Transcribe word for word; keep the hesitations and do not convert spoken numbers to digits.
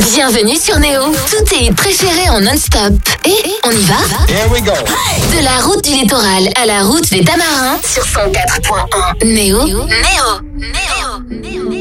Bienvenue sur Néo. Tous tes hits préférés en non-stop. Et on y va? Here we go. De la route du littoral à la route des Tamarins sur cent quatre point un. Néo. Néo. Néo. Néo.